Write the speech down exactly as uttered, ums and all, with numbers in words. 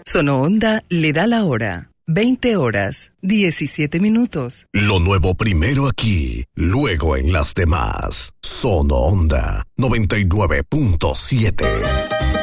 Sono Onda le da la hora. veinte horas, diecisiete minutos. Lo nuevo primero aquí, luego en las demás. Sono Onda noventa y nueve punto siete.